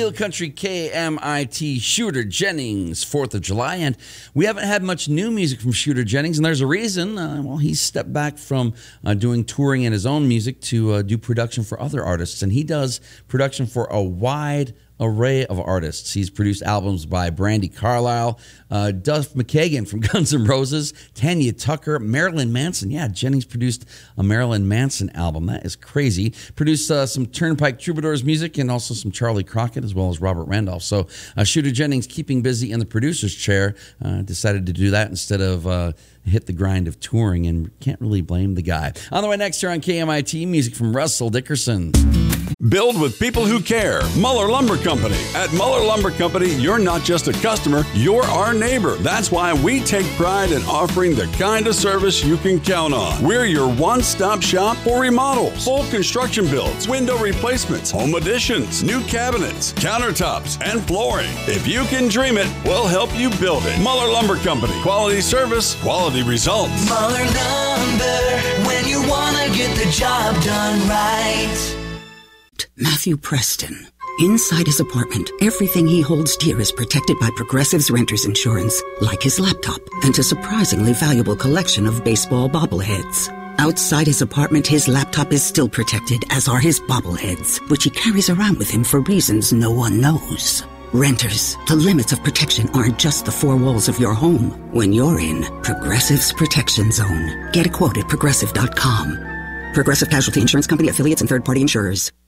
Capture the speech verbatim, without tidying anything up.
Steel Country K M I T, Shooter Jennings, fourth of July. And we haven't had much new music from Shooter Jennings, and there's a reason. Uh, well, he's stepped back from uh, doing touring and his own music to uh, do production for other artists. And he does production for a wide array of artists. He's produced albums by Brandi Carlile, uh, Duff McKagan from Guns N' Roses, Tanya Tucker, Marilyn Manson. Yeah, Jennings produced a Marilyn Manson album. That is crazy. Produced uh, some Turnpike Troubadours music and also some Charlie Crockett as well as Robert Randolph. So uh, Shooter Jennings, keeping busy in the producer's chair, uh, decided to do that instead of uh, hit the grind of touring, and can't really blame the guy. On the way next here on K M I T, music from Russell Dickerson. Build with people who care. Muller Lumber Company. At Muller Lumber Company, you're not just a customer, you're our neighbor. That's why we take pride in offering the kind of service you can count on. We're your one-stop shop for remodels, full construction builds, window replacements, home additions, new cabinets, countertops, and flooring. If you can dream it, we'll help you build it. Muller Lumber Company. Quality service, quality results. Muller Lumber, when you want to get the job done right. Matthew Preston. Inside his apartment, everything he holds dear is protected by Progressive's Renter's Insurance, like his laptop and a surprisingly valuable collection of baseball bobbleheads. Outside his apartment, his laptop is still protected, as are his bobbleheads, which he carries around with him for reasons no one knows. Renters, the limits of protection aren't just the four walls of your home. When you're in Progressive's Protection Zone, get a quote at progressive dot com. Progressive Casualty Insurance Company, affiliates, and third-party insurers.